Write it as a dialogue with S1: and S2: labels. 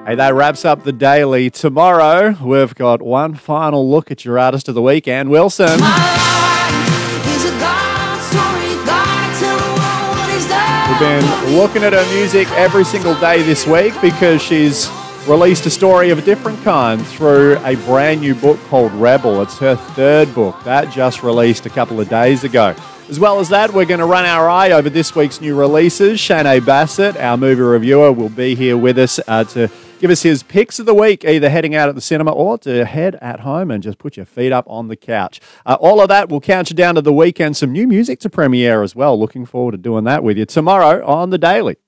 S1: Hey, that wraps up the daily. Tomorrow, we've got one final look at your artist of the week, Ann Wilson. We've been looking at her music every single day this week because she's released a story of a different kind through a brand new book called Rebel. It's her third book. That just released a couple of days ago. As well as that, we're going to run our eye over this week's new releases. Shane Bassett, our movie reviewer, will be here with us to give us his picks of the week, either heading out at the cinema or to head at home and just put your feet up on the couch. All of that will count you down to the weekend. Some new music to premiere as well. Looking forward to doing that with you tomorrow on The Daily.